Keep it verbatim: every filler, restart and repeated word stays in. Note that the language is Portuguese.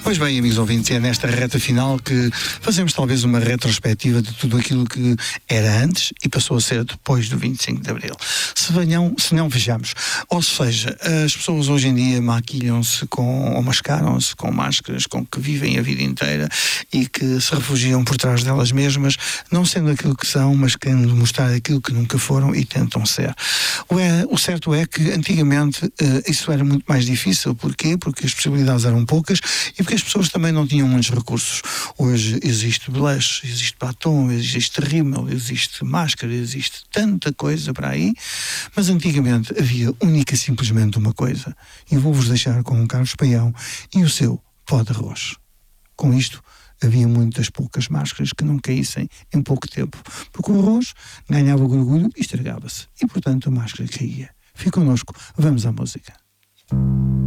Pois bem, amigos ouvintes, é nesta reta final que fazemos talvez uma retrospectiva de tudo aquilo que era antes e passou a ser depois do vinte e cinco de Abril. Se venham, se não vejamos. Ou seja, as pessoas hoje em dia maquilham-se com, ou mascaram-se com máscaras com que vivem a vida inteira e que se refugiam por trás delas mesmas, não sendo aquilo que são, mas querendo mostrar aquilo que nunca foram e tentam ser. O, é, o certo é que antigamente uh, isso era muito mais difícil. Porquê? Porque as possibilidades eram poucas e porque as pessoas também não tinham muitos recursos. Hoje existe blush, existe batom, existe rímel, existe máscara, existe tanta coisa para aí, mas antigamente havia única e simplesmente uma coisa. E vou-vos deixar com o Carlos Paião e o seu pó de arroz. Com isto, havia muitas poucas máscaras que não caíssem em pouco tempo, porque o arroz ganhava gorgulho e estragava-se. E, portanto, a máscara caía. Fique connosco, vamos à música.